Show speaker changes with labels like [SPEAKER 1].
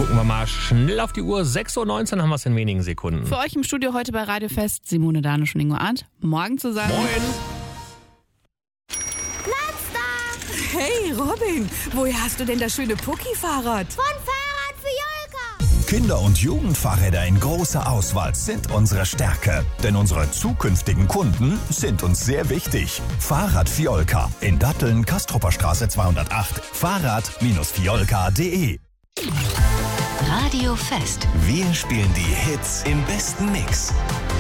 [SPEAKER 1] Gucken wir mal schnell auf die Uhr. 6:19 Uhr haben wir es in wenigen Sekunden.
[SPEAKER 2] Für euch im Studio heute bei Radio Fest Simone Danisch und Ingo Arndt. Morgen zusammen.
[SPEAKER 1] Moin.
[SPEAKER 3] Hey Robin, woher hast du denn das schöne Pucki-Fahrrad?
[SPEAKER 4] Von Fahrrad für Jolka.
[SPEAKER 5] Kinder- und Jugendfahrräder in großer Auswahl sind unsere Stärke. Denn unsere zukünftigen Kunden sind uns sehr wichtig. Fahrrad Fiolka in Datteln, Kastrupper Straße 208. Fahrrad-fiolka.de.
[SPEAKER 6] Radio Fest.
[SPEAKER 5] Wir spielen die Hits im besten Mix.